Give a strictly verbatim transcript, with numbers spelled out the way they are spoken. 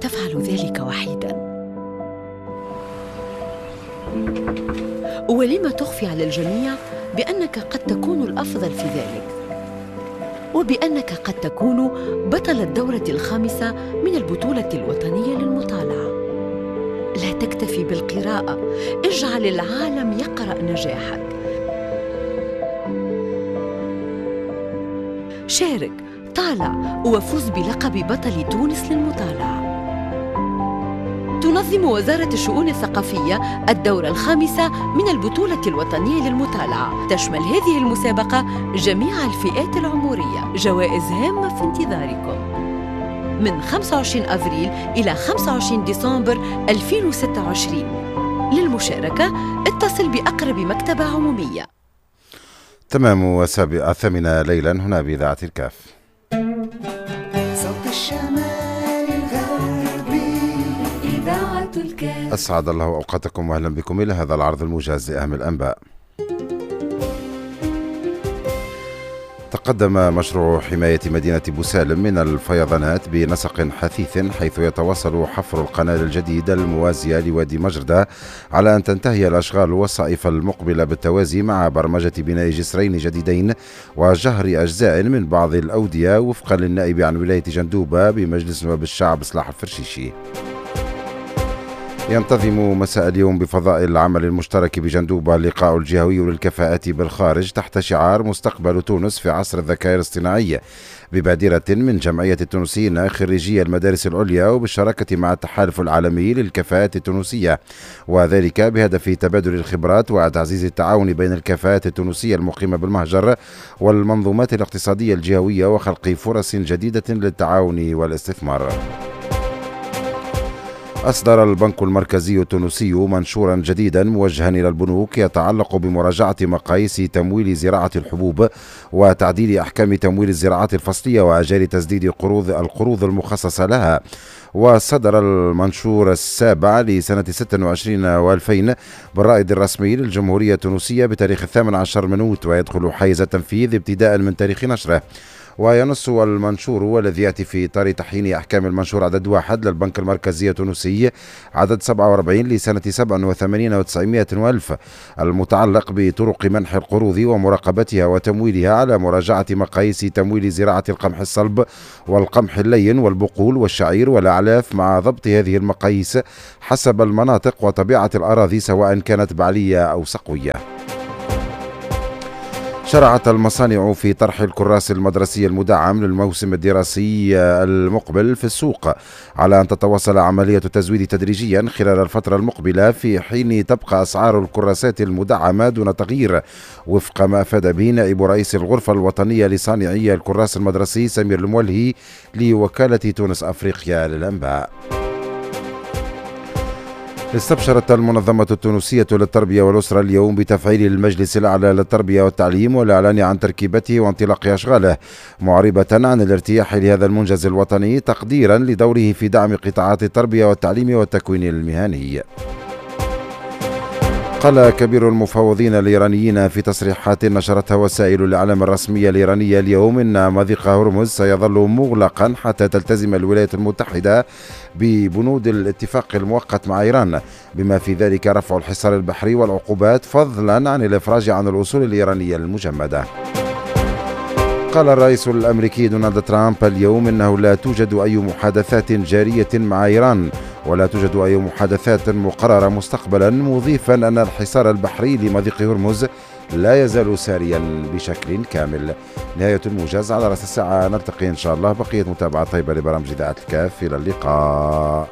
تفعل ذلك وحيداً؟ ولم تخفي على الجميع بأنك قد تكون الأفضل في ذلك، وبأنك قد تكون بطل الدورة الخامسة من البطولة الوطنية للمطالعة؟ لا تكتفي بالقراءة، اجعل العالم يقرأ نجاحك. شارك، طالع، وفوز بلقب بطل تونس للمطالعة. تنظم وزارة الشؤون الثقافية الدورة الخامسة من البطولة الوطنية للمطالعة. تشمل هذه المسابقة جميع الفئات العمرية. جوائز هامة في انتظاركم من خمسة وعشرين أفريل إلى خمسة وعشرين ديسمبر ألفين وستة وعشرين. للمشاركة اتصل بأقرب مكتبة عمومية. تمام وسابعة ثامنة ليلا هنا بإذاعة الكاف. صوت الشمال الغربي إذاعة الكاف. أسعد الله أوقاتكم وأهلا بكم إلى هذا العرض الموجز لأهم الأنباء. تقدم مشروع حماية مدينة بوسالم من الفيضانات بنسق حثيث، حيث يتواصل حفر القناة الجديدة الموازية لوادي مجردة على أن تنتهي الأشغال والصائفة المقبلة بالتوازي مع برمجة بناء جسرين جديدين وجهر أجزاء من بعض الأودية وفقا للنائب عن ولاية جندوبة بمجلس نواب الشعب صلاح الفرشيشي. ينتظم مساء اليوم بفضاء العمل المشترك بجندوبة اللقاء الجهوي للكفاءات بالخارج تحت شعار مستقبل تونس في عصر الذكاء الاصطناعي، ببادرة من جمعية التونسيين خريجي المدارس العليا وبالشراكة مع التحالف العالمي للكفاءات التونسية، وذلك بهدف تبادل الخبرات وتعزيز التعاون بين الكفاءات التونسية المقيمة بالمهجر والمنظومات الاقتصادية الجهوية وخلق فرص جديدة للتعاون والاستثمار. أصدر البنك المركزي التونسي منشورا جديدا موجها إلى البنوك يتعلق بمراجعة مقاييس تمويل زراعة الحبوب وتعديل أحكام تمويل الزراعات الفصلية وأجال تسديد قروض القروض المخصصة لها. وصدر المنشور السابع لسنة ستة وعشرين وألفين بالرائد الرسمي للجمهورية التونسية بتاريخ الثامن عشر من أوت، ويدخل حيز التنفيذ ابتداء من تاريخ نشره. وينص المنشور والذي يأتي في إطار تحيين أحكام المنشور عدد واحد للبنك المركزي التونسي عدد سبعة وأربعين لسنة سبعة وثمانين وتسعمائة وألف المتعلق بطرق منح القروض ومراقبتها وتمويلها على مراجعة مقاييس تمويل زراعة القمح الصلب والقمح اللين والبقول والشعير والأعلاف مع ضبط هذه المقاييس حسب المناطق وطبيعة الأراضي سواء كانت بعلية أو سقوية. شرعت المصانع في طرح الكراس المدرسي المدعم للموسم الدراسي المقبل في السوق، على أن تتواصل عملية التزويد تدريجيا خلال الفترة المقبلة، في حين تبقى أسعار الكراسات المدعمة دون تغيير، وفق ما أفاد به نائب رئيس الغرفة الوطنية لصانعي الكراس المدرسي سمير المولهي لوكالة تونس أفريقيا للأنباء. استبشرت المنظمة التونسية للتربية والأسرة اليوم بتفعيل المجلس الأعلى للتربية والتعليم والإعلان عن تركيبته وانطلاق أشغاله، معربة عن الارتياح لهذا المنجز الوطني تقديرا لدوره في دعم قطاعات التربية والتعليم والتكوين المهني. قال كبير المفوضين الإيرانيين في تصريحات نشرتها وسائل الإعلام الرسمية الإيرانية اليوم إن مضيق هرمز سيظل مغلقا حتى تلتزم الولايات المتحدة ببنود الاتفاق المؤقت مع إيران، بما في ذلك رفع الحصار البحري والعقوبات فضلا عن الإفراج عن الأصول الإيرانية المجمدة. قال الرئيس الأمريكي دونالد ترامب اليوم إنه لا توجد أي محادثات جارية مع إيران ولا توجد أي محادثات مقررة مستقبلا، مضيفا أن الحصار البحري لمضيق هرمز لا يزال ساريا بشكل كامل. نهاية الموجز على رأس الساعة، نلتقي إن شاء الله. بقية متابعة طيبة لبرامج إذاعة الكاف، إلى اللقاء.